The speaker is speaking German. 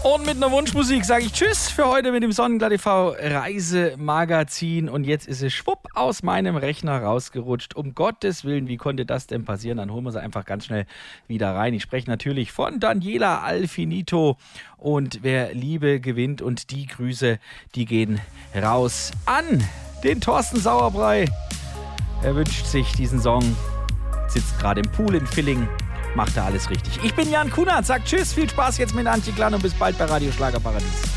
Und mit einer Wunschmusik sage ich Tschüss für heute mit dem Sonnenglad TV Reisemagazin. Und jetzt ist es schwupp aus meinem Rechner rausgerutscht. Um Gottes Willen, wie konnte das denn passieren? Dann holen wir sie einfach ganz schnell wieder rein. Ich spreche natürlich von Daniela Alfinito. Und wer Liebe gewinnt und die Grüße, die gehen raus an den Thorsten Sauerbrei. Er wünscht sich diesen Song, sitzt gerade im Pool in Villing. Macht er alles richtig. Ich bin Jan Kunert, sagt Tschüss, viel Spaß jetzt mit Antje Klan und bis bald bei Radio Schlagerparadies.